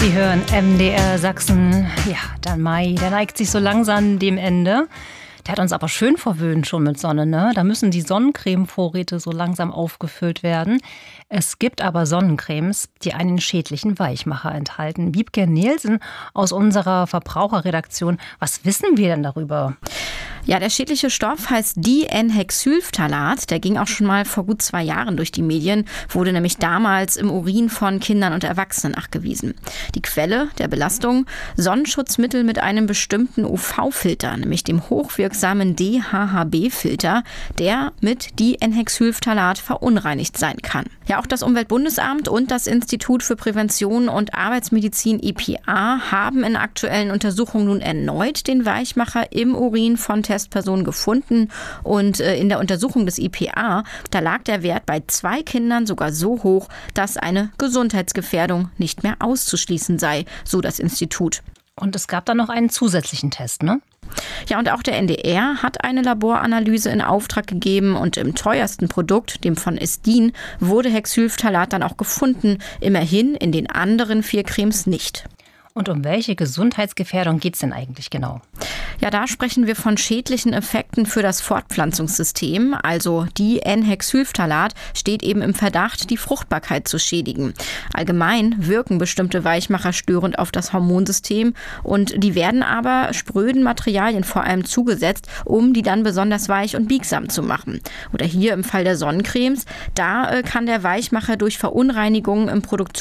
Sie hören MDR Sachsen. Ja, der Mai, der neigt sich so langsam dem Ende. Der hat uns aber schön verwöhnt schon mit Sonne, ne? Da müssen die Sonnencreme-Vorräte so langsam aufgefüllt werden. Es gibt aber Sonnencremes, die einen schädlichen Weichmacher enthalten. Wiebke Nielsen aus unserer Verbraucherredaktion. Was wissen wir denn darüber? Ja, der schädliche Stoff heißt Dihenhexylphthalat. Der ging auch schon mal vor gut 2 Jahren durch die Medien, wurde nämlich damals im Urin von Kindern und Erwachsenen nachgewiesen. Die Quelle der Belastung: Sonnenschutzmittel mit einem bestimmten UV-Filter, nämlich dem hochwirksamen DHHB-Filter, der mit Dihenhexylphthalat verunreinigt sein kann. Ja, auch das Umweltbundesamt und das Institut für Prävention und Arbeitsmedizin IPA haben in aktuellen Untersuchungen nun erneut den Weichmacher im Urin von Testpersonen gefunden. Und in der Untersuchung des IPA, da lag der Wert bei 2 Kindern sogar so hoch, dass eine Gesundheitsgefährdung nicht mehr auszuschließen sei, so das Institut. Und es gab dann noch einen zusätzlichen Test, ne? Ja, und auch der NDR hat eine Laboranalyse in Auftrag gegeben und im teuersten Produkt, dem von Estin, wurde Hexylphthalat dann auch gefunden. Immerhin in den anderen 4 Cremes nicht. Und um welche Gesundheitsgefährdung geht es denn eigentlich genau? Ja, da sprechen wir von schädlichen Effekten für das Fortpflanzungssystem. Also Dihenhexylphthalat steht eben im Verdacht, die Fruchtbarkeit zu schädigen. Allgemein wirken bestimmte Weichmacher störend auf das Hormonsystem und die werden aber spröden Materialien vor allem zugesetzt, um die dann besonders weich und biegsam zu machen. Oder hier im Fall der Sonnencremes, da kann der Weichmacher durch Verunreinigungen im Produktionsprozess